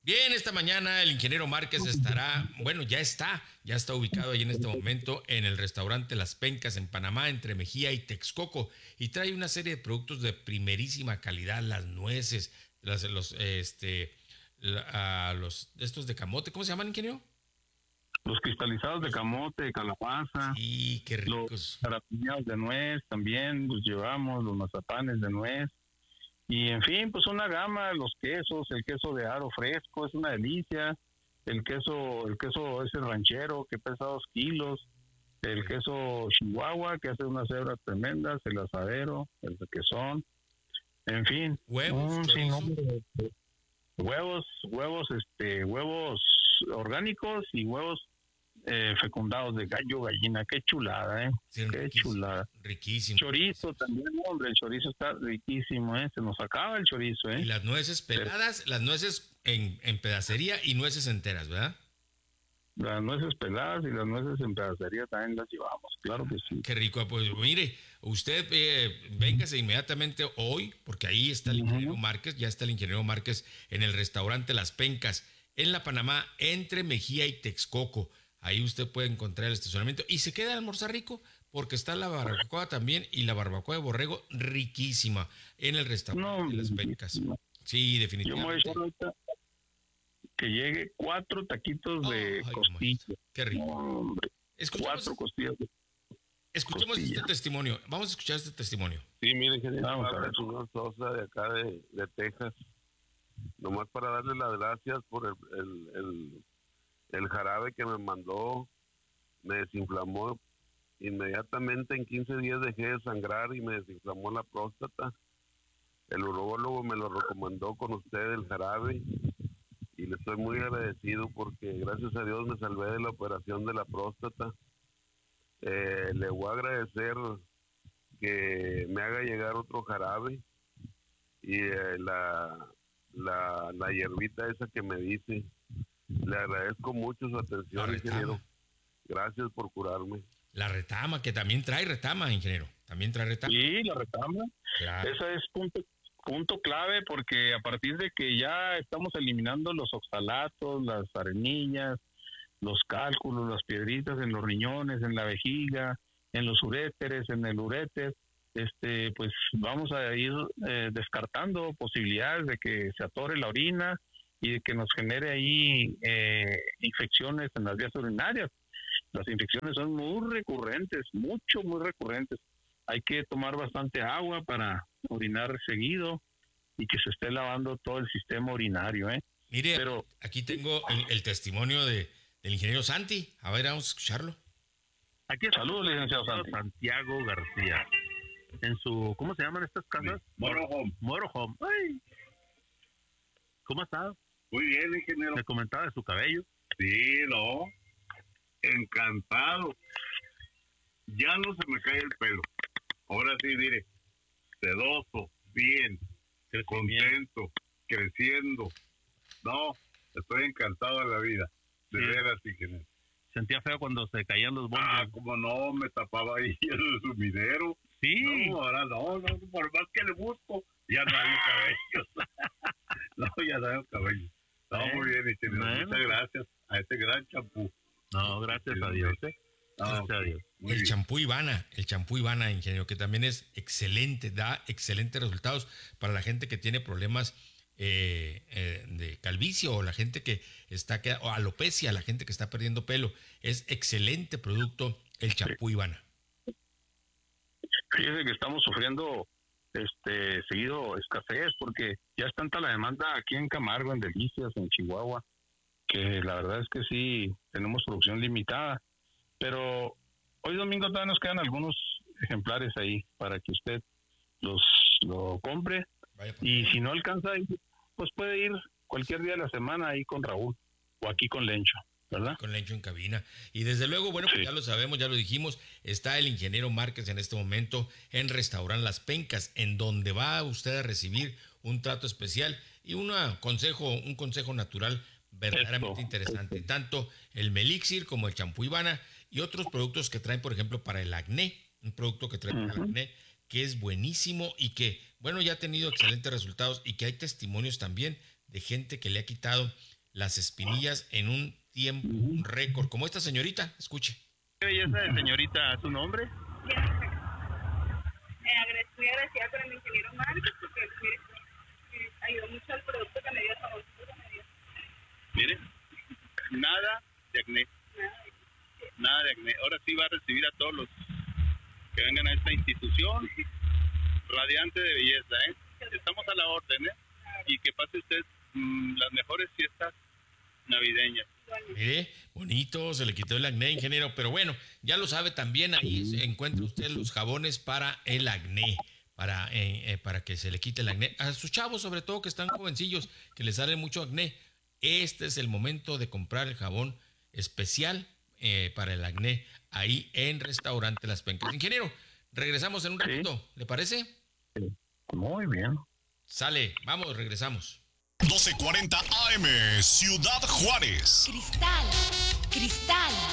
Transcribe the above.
Bien, esta mañana el ingeniero Márquez ya está ubicado ahí en este momento en el restaurante Las Pencas en Panamá, entre Mejía y Texcoco, y trae una serie de productos de primerísima calidad, las nueces, los estos de camote, ¿cómo se llaman, ingeniero? Los cristalizados de camote, de calabaza, Sí, qué los ricos. garapiñados de nuez también los llevamos, los mazapanes de nuez. Y en fin, pues una gama, los quesos, el queso de aro fresco es una delicia, el queso ese ranchero que pesa 2 kilos, el queso chihuahua que hace unas hebras tremendas, el asadero, el requesón, en fin, Huevos, un chorizo. sinnúmero de huevos orgánicos y huevos fecundados de gallo, gallina, qué chulada, Sí, qué riquísimos, chulada. Chorizo riquísimos. también, hombre, el chorizo está riquísimo, se nos acaba el chorizo, Y las nueces pero peladas, las nueces en pedacería y nueces enteras, ¿verdad? las nueces peladas y las nueces en pedacería también las llevamos, claro que sí. Qué rico, pues mire, usted véngase inmediatamente hoy, porque ahí está el ingeniero Ujú. Márquez, ya está el ingeniero Márquez en el restaurante Las Pencas, en La Panamá, entre Mejía y Texcoco. Ahí usted puede encontrar el estacionamiento y se queda a almorzar rico, porque está la barbacoa también y la barbacoa de borrego riquísima en el No, restaurante hombre, Las Pencas. riquísimo. Sí, Yo me voy a echar definitivamente. ahorita que llegue 4 taquitos de Ay, costilla. mamacita, qué No, rico. hombre, Escuchemos, 4 costillas de escuchemos este costilla. testimonio. Vamos a escuchar este testimonio. Sí, mire, ingeniero, Vamos a habla ver. el señor Sosa de acá de Texas. Nomás para darle las gracias por el jarabe que me mandó. Me desinflamó inmediatamente. En 15 días dejé de sangrar y me desinflamó la próstata. El urólogo me lo recomendó con usted, el jarabe. Y le estoy muy agradecido porque gracias a Dios me salvé de la operación de la próstata. Le voy a agradecer que me haga llegar otro jarabe y la hierbita esa que me dice. Le agradezco mucho su La atención, ingeniero. retama. Gracias por curarme. La retama, que también trae retama, ingeniero. También trae retama. Sí, la retama. Claro. Ese es punto clave porque a partir de que ya estamos eliminando los oxalatos, las arenillas, los cálculos, las piedritas en los riñones, en la vejiga, en los uréteres, en el uréter, pues vamos a ir descartando posibilidades de que se atore la orina y de que nos genere ahí infecciones en las vías urinarias. Las infecciones son muy recurrentes, muy recurrentes. Hay que tomar bastante agua para orinar seguido y que se esté lavando todo el sistema urinario, Mire, Pero aquí tengo el testimonio del ingeniero Santi. A ver, vamos a escucharlo. Aquí está saludos, licenciado Santi. Santiago García. En su, ¿cómo se llaman estas casas? Moro Home. Moro Home. Ay, ¿cómo está? Muy bien, ingeniero. Me comentaba de su cabello. Sí, no. Encantado. Ya no se me cae el pelo. Ahora sí, mire, sedoso, bien, contento, creciendo. No, estoy encantado de la vida. De Sí. veras, ingeniero. Sentía feo cuando se caían los bondes. Como no, me tapaba ahí el sumidero. Sí. No, ahora no, por más que le busco, ya no hay cabello. No, ya no hay cabello. No, muy bien, ingeniero. Bueno. Muchas gracias a este gran champú. No, gracias a Dios. Gracias a Dios. Muy El bien. champú Ivana, ingeniero, que también es excelente, da excelentes resultados para la gente que tiene problemas de calvicie o la gente que o alopecia, la gente que está perdiendo pelo. Es excelente producto el champú Ivana. Fíjese que estamos sufriendo seguido escasez porque ya es tanta la demanda aquí en Camargo, en Delicias, en Chihuahua, que la verdad es que sí tenemos producción limitada, pero hoy domingo todavía nos quedan algunos ejemplares ahí para que usted lo compre Vaya por y favor. si no alcanza pues puede ir cualquier día de la semana ahí con Raúl o aquí con Lencho, ¿verdad? Con Lencho en cabina. Y desde luego, bueno, pues Sí. ya lo sabemos, ya lo dijimos, está el ingeniero Márquez en este momento en Restaurant Las Pencas, en donde va usted a recibir un trato especial y un consejo natural verdaderamente interesante. Tanto el Melixir como el champú Ivana y otros productos que traen, por ejemplo, para el acné, un producto que trae para el acné que es buenísimo y que, bueno, ya ha tenido excelentes resultados y que hay testimonios también de gente que le ha quitado las espinillas en un tiempo récord, como esta señorita, escuche. ¿Qué belleza de señorita? ¿Su nombre? Muy agradecida con el ingeniero Márquez porque me ayudó mucho al producto que me dio, el favorito que me dio. Mire, nada de acné. Nada de acné. Ahora sí va a recibir a todos los que vengan a esta institución radiante de belleza, ¿eh? Estamos a la orden, ¿eh? Y que pase usted las mejores fiestas navideñas. Mire, bonito, se le quitó el acné, ingeniero, pero bueno, ya lo sabe también, ahí encuentra usted los jabones para el acné, para que se le quite el acné. A sus chavos, sobre todo, que están jovencillos, que les sale mucho acné, este es el momento de comprar el jabón especial para el acné, ahí en Restaurante Las Pencas. Ingeniero, regresamos en un ratito, ¿le parece? Muy bien. Sale, vamos, regresamos. 1240 AM, Ciudad Juárez. Cristal